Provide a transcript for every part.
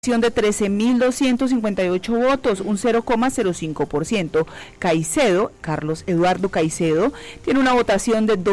de 13.258 votos, un 0,05%. Caicedo, Carlos Eduardo Caicedo, tiene una votación de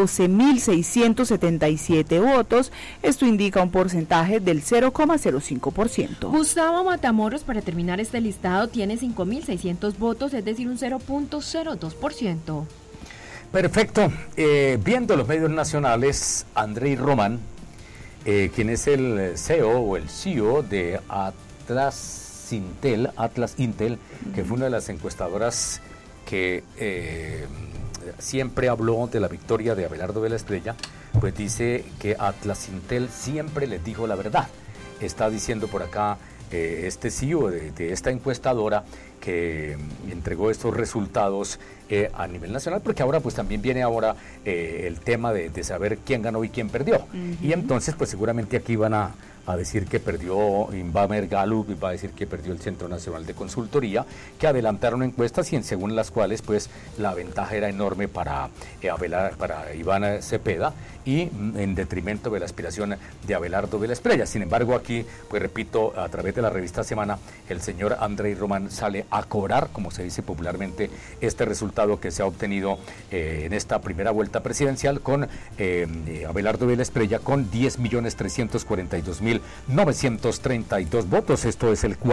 12.677 votos. Esto indica un porcentaje del 0,05%. Gustavo Matamoros, para terminar este listado, tiene 5.600 votos, es decir, un 0,02%. Perfecto. Viendo los medios nacionales, Andrei Román, quien es el CEO o el CEO de Atlas Intel, que fue una de las encuestadoras que siempre habló de la victoria de Abelardo de la Espriella, pues dice que Atlas Intel siempre les dijo la verdad. Está diciendo por acá este CEO de esta encuestadora que entregó estos resultados a nivel nacional, porque ahora pues también viene el tema de saber quién ganó y quién perdió. Y entonces pues seguramente aquí van a decir que perdió Inbamer Gallup, y va a decir que perdió el Centro Nacional de Consultoría, que adelantaron encuestas y según las cuales pues la ventaja era enorme para Iván Cepeda y en detrimento de la aspiración de Abelardo de la Espriella. Sin embargo, aquí, pues repito, a través de la revista Semana, el señor Andrei Román sale a cobrar, como se dice popularmente, este resultado que se ha obtenido en esta primera vuelta presidencial con Abelardo de la Espriella con 10.342.932 votos. Esto es el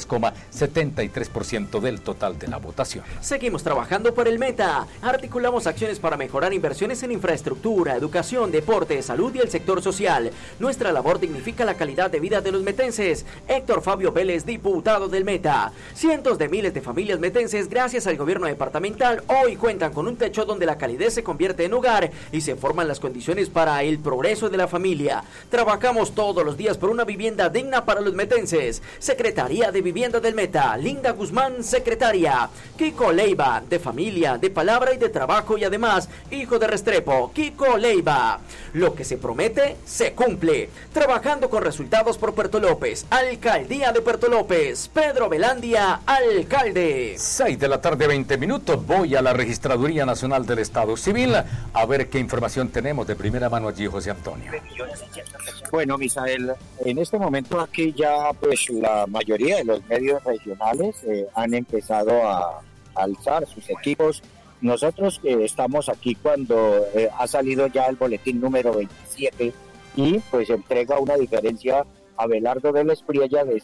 43,73% del total de la votación. Seguimos trabajando por el Meta. Articulamos acciones para mejorar inversiones en infraestructura, educación, deporte, salud y el sector social. Nuestra labor dignifica la calidad de vida de los metenses. Héctor Fabio Vélez, diputado del Meta. Cientos de miles de familias metenses, gracias al gobierno departamental, hoy cuentan con un techo donde la calidez se convierte en hogar y se forman las condiciones para el progreso de la familia. Trabajamos todos los días por una vivienda digna para los metenses. Secretaría de Vivienda del Meta, Linda Guzmán, secretaria. Kiko Leiva, de familia, de palabra y de trabajo, y además, hijo de Restrepo, Kiko Leiva. Lo que se promete, se cumple. Trabajando con resultados por Puerto López. Alcaldía de Puerto López. Pedro Velandia, alcalde. 6 de la tarde, 20 minutos. Voy a la Registraduría Nacional del Estado Civil a ver qué información tenemos de primera mano allí, José Antonio. Bueno, Misael, en este momento aquí ya pues la mayoría de los medios regionales han empezado a alzar sus equipos. Nosotros estamos aquí cuando ha salido ya el boletín número 27 y pues entrega una diferencia a Abelardo de la Espriella de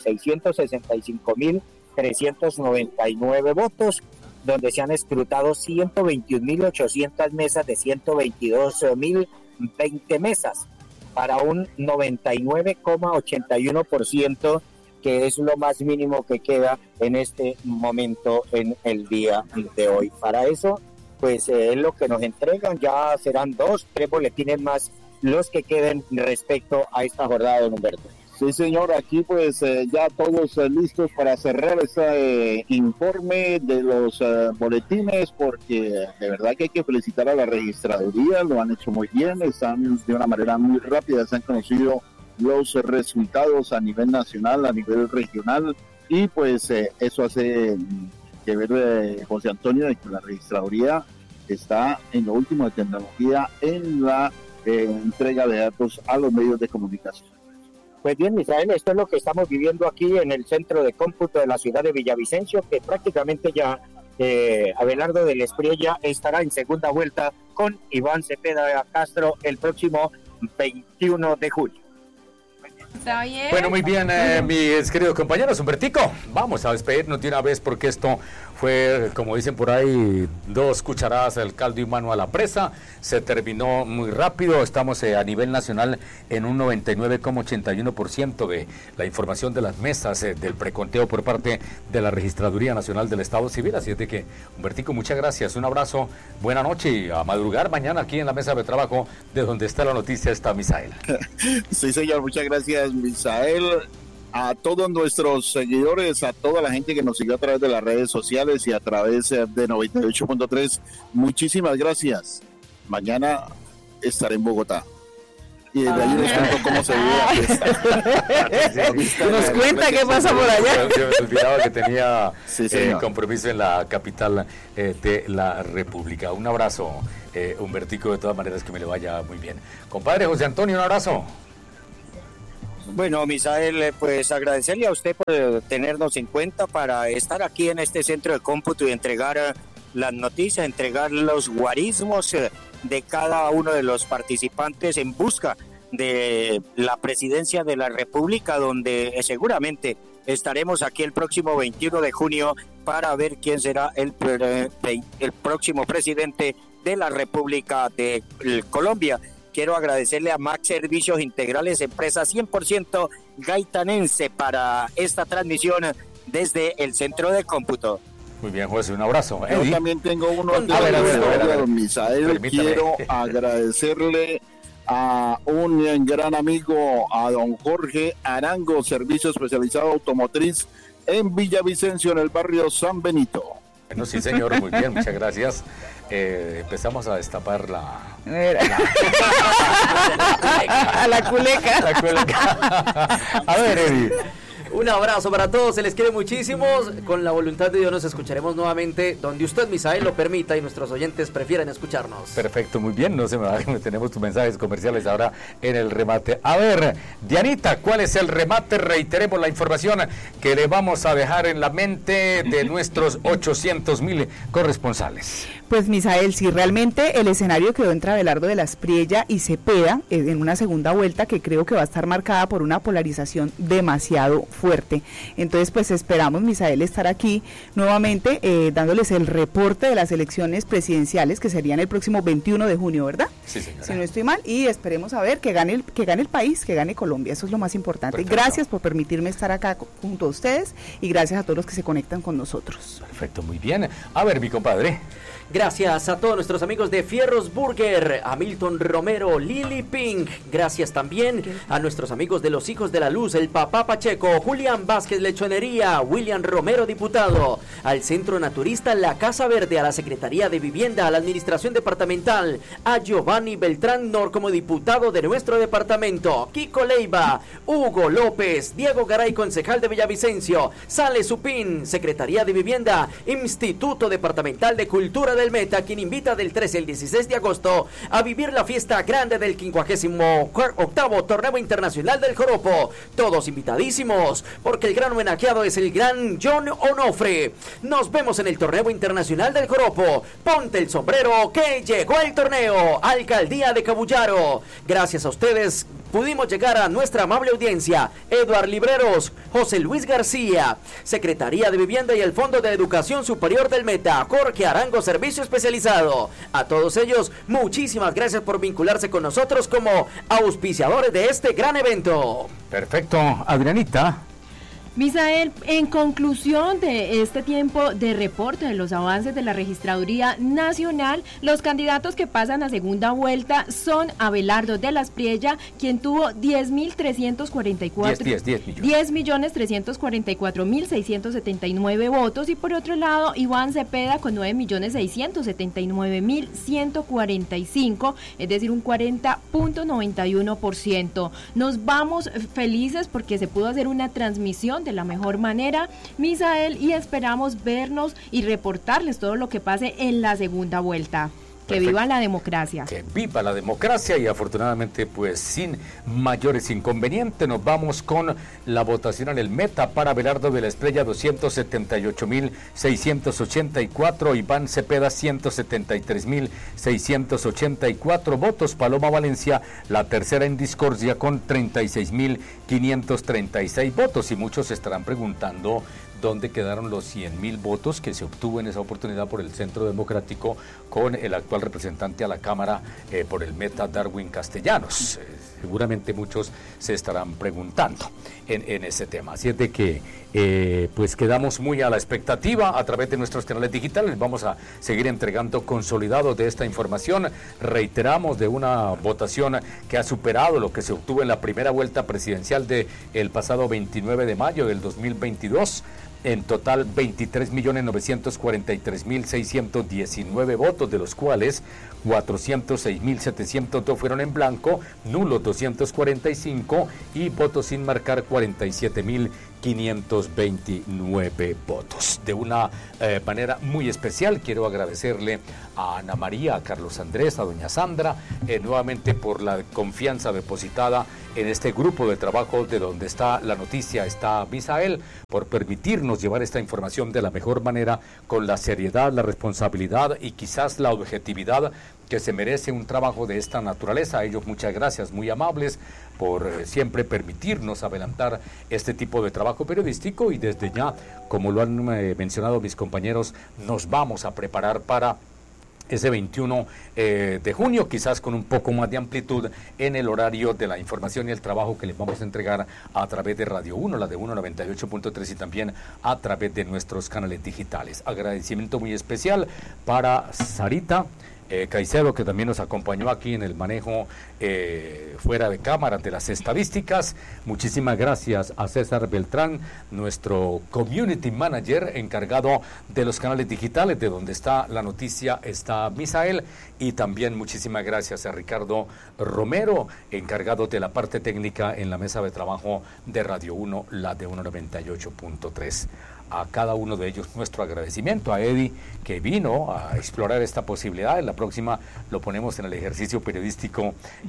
665.399 votos, donde se han escrutado 121.800 mesas de 122.020 mesas, para un 99,81%, que es lo más mínimo que queda en este momento en el día de hoy. Para eso, pues es lo que nos entregan. Ya serán 2, 3 boletines más los que queden respecto a esta jornada, don Humberto. Sí, señor, aquí pues ya todos listos para cerrar este informe de los boletines, porque de verdad que hay que felicitar a la registraduría, lo han hecho muy bien, están de una manera muy rápida, se han conocido los resultados a nivel nacional, a nivel regional, y pues eso hace que ver, José Antonio, de que la registraduría está en lo último de tecnología en la entrega de datos a los medios de comunicación. Pues bien, Misael, esto es lo que estamos viviendo aquí en el centro de cómputo de la ciudad de Villavicencio, que prácticamente ya Abelardo de la Espriella estará en segunda vuelta con Iván Cepeda Castro el próximo 21 de julio. Está bien. Bueno, muy bien, mis queridos compañeros. Humbertico, vamos a despedirnos de una vez, porque esto fue, como dicen por ahí, 2 cucharadas al caldo y mano a la presa. Se terminó muy rápido. Estamos a nivel nacional en un 99,81% de la información de las mesas del preconteo por parte de la Registraduría Nacional del Estado Civil. Así es de que, Humbertico, muchas gracias, un abrazo, buena noche, y a madrugar mañana aquí en la mesa de trabajo, de donde está la noticia, está Misael. Sí, señor, muchas gracias, Misael. A todos nuestros seguidores, a toda la gente que nos siguió a través de las redes sociales y a través de 98.3, muchísimas gracias. Mañana estaré en Bogotá. Y desde allí les cuento cómo se vive la fiesta. Nos cuenta qué pasa por allá. Se me olvidaba que tenía sí, compromiso en la capital de la República. Un abrazo, Humbertico, de todas maneras, que me le vaya muy bien. Compadre José Antonio, un abrazo. Bueno, Misael, pues agradecerle a usted por tenernos en cuenta para estar aquí en este centro de cómputo y entregar las noticias, entregar los guarismos de cada uno de los participantes en busca de la presidencia de la República, donde seguramente estaremos aquí el próximo 21 de junio para ver quién será el próximo presidente de la República de Colombia. Quiero agradecerle a Max Servicios Integrales, empresa 100% gaitanense, para esta transmisión desde el centro de cómputo. Muy bien, José, un abrazo. Yo Eddie. también tengo uno de A ver. don Misael. Permítame. Quiero agradecerle a un gran amigo, a don Jorge Arango, servicio especializado automotriz en Villavicencio, en el barrio San Benito. Bueno, sí, señor, muy bien, muchas gracias. Empezamos a destapar la culeca. La culeca. A ver, Eddie. Un abrazo para todos, se les quiere muchísimo. Con la voluntad de Dios nos escucharemos nuevamente donde usted, Misael, lo permita y nuestros oyentes prefieren escucharnos. Perfecto, muy bien, no se me bajen, tenemos tus mensajes comerciales ahora en el remate. A ver, Dianita, ¿cuál es el remate? Reiteremos la información que le vamos a dejar en la mente de nuestros 800,000 corresponsales. Pues Misael, si realmente el escenario quedó entre Abelardo de la Espriella y Cepeda en una segunda vuelta que creo que va a estar marcada por una polarización demasiado fuerte. Entonces, pues esperamos, Misael, estar aquí nuevamente dándoles el reporte de las elecciones presidenciales que serían el próximo 21 de junio, ¿verdad? Sí, señora. Si no estoy mal, y esperemos a ver que gane el país, que gane Colombia, eso es lo más importante. Perfecto. Gracias por permitirme estar acá junto a ustedes y gracias a todos los que se conectan con nosotros. Perfecto, muy bien. A ver, mi compadre. Gracias a todos nuestros amigos de Fierros Burger, a Milton Romero, Lili Pink. Gracias también a nuestros amigos de Los Hijos de la Luz, el Papá Pacheco, Julián Vázquez Lechonería, William Romero Diputado, al Centro Naturista La Casa Verde, a la Secretaría de Vivienda, a la Administración Departamental, a Giovanni Beltrán Nor como diputado de nuestro departamento, Kiko Leiva, Hugo López, Diego Garay, concejal de Villavicencio, Sale Supín, Secretaría de Vivienda, Instituto Departamental de Cultura del Meta, quien invita del 13 al 16 de agosto a vivir la fiesta grande del 58º Torneo Internacional del Joropo. Todos invitadísimos, porque el gran homenajeado es el gran John Onofre. Nos vemos en el Torneo Internacional del Joropo. Ponte el sombrero que llegó el torneo. Alcaldía de Cabullaro. Gracias a ustedes pudimos llegar a nuestra amable audiencia. Eduard Libreros, José Luis García, Secretaría de Vivienda y el Fondo de Educación Superior del Meta, Jorge Arango, Servicio Especializado. A todos ellos, muchísimas gracias por vincularse con nosotros como auspiciadores de este gran evento. Perfecto, Adrianita. Misael, en conclusión de este tiempo de reporte de los avances de la Registraduría Nacional, los candidatos que pasan a segunda vuelta son Abelardo de la Espriella, quien tuvo 10.344.679 votos, y por otro lado, Iván Cepeda con 9.679.145, es decir, un 40.91%. Nos vamos felices porque se pudo hacer una transmisión de la mejor manera, Misael, y esperamos vernos y reportarles todo lo que pase en la segunda vuelta. Que Perfecto. viva la democracia. Que viva la democracia, y afortunadamente, pues sin mayores inconvenientes, nos vamos con la votación en el Meta para Abelardo de la Espriella, 278.684, Iván Cepeda, 173.684 votos, Paloma Valencia, la tercera en discordia, con 36.536 votos, y muchos se estarán preguntando dónde quedaron los 100.000 votos que se obtuvo en esa oportunidad por el Centro Democrático con el actual representante a la Cámara por el Meta, Darwin Castellanos. Seguramente muchos se estarán preguntando en ese tema. Así es de que pues quedamos muy a la expectativa a través de nuestros canales digitales. Vamos a seguir entregando consolidados de esta información. Reiteramos de una votación que ha superado lo que se obtuvo en la primera vuelta presidencial del pasado 29 de mayo del 2022. En total, 23.943.619 votos, de los cuales 406.702 fueron en blanco, nulos 245 y votos sin marcar 47.500. 529 votos. De una manera muy especial quiero agradecerle a Ana María, a Carlos Andrés, a doña Sandra, nuevamente por la confianza depositada en este grupo de trabajo de donde está la noticia, está Misael, por permitirnos llevar esta información de la mejor manera, con la seriedad, la responsabilidad y quizás la objetividad que se merece un trabajo de esta naturaleza. A ellos muchas gracias, muy amables, por siempre permitirnos adelantar este tipo de trabajo periodístico, y desde ya, como lo han mencionado mis compañeros, nos vamos a preparar para ese 21 de junio, quizás con un poco más de amplitud en el horario de la información y el trabajo que les vamos a entregar a través de Radio 1, la de 198.3, y también a través de nuestros canales digitales. Agradecimiento muy especial para Sarita Caicedo, que también nos acompañó aquí en el manejo fuera de cámara de las estadísticas. Muchísimas gracias a César Beltrán, nuestro community manager encargado de los canales digitales, de donde está la noticia está Misael, y también muchísimas gracias a Ricardo Romero, encargado de la parte técnica en la mesa de trabajo de Radio 1, la de 198.3. A cada uno de ellos nuestro agradecimiento, a Eddie, que vino a explorar esta posibilidad. En la próxima lo ponemos en el ejercicio periodístico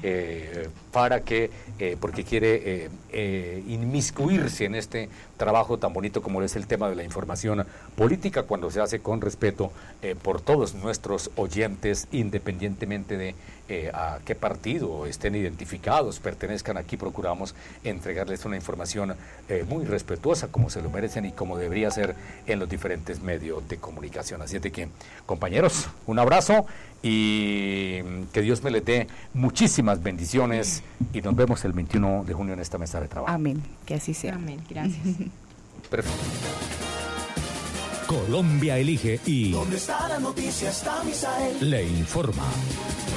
para que, porque quiere inmiscuirse en este trabajo tan bonito como es el tema de la información política, cuando se hace con respeto por todos nuestros oyentes, independientemente de a qué partido estén identificados, pertenezcan. Aquí procuramos entregarles una información muy respetuosa, como se lo merecen y como debería ser en los diferentes medios de comunicación. Así es de que, compañeros, un abrazo y que Dios me les dé muchísimas bendiciones, y nos vemos el 21 de junio en esta mesa de trabajo. Amén, que así sea. Amén, gracias. Perfecto. Colombia elige y... ¿Dónde está la noticia? Está Misael. Le informa.